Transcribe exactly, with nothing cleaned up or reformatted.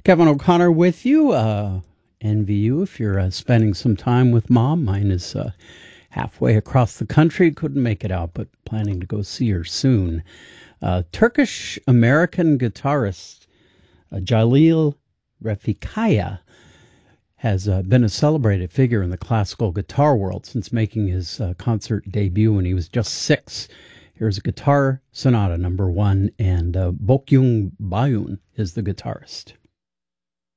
Kevin O'Connor with you. Uh, envy you if you're uh, spending some time with Mom. Mine is uh, halfway across the country. Couldn't make it out, but planning to go see her soon. Uh, Turkish-American guitarist uh, Jalil Refikaya has uh, been a celebrated figure in the classical guitar world since making his uh, concert debut when he was just six. Here's a Guitar Sonata number one, and uh, Bokyung Bayun is the guitarist.